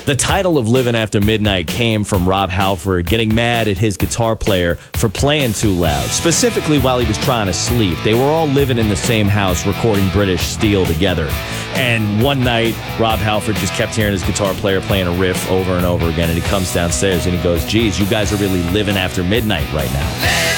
The title of Living After Midnight came from Rob Halford getting mad at his guitar player for playing too loud, specifically while he was trying to sleep. They were all living in the same house recording British Steel together. And one night, Rob Halford just kept hearing his guitar player playing a riff over and over again, and he comes downstairs and he goes, "Geez, you guys are really living after midnight right now."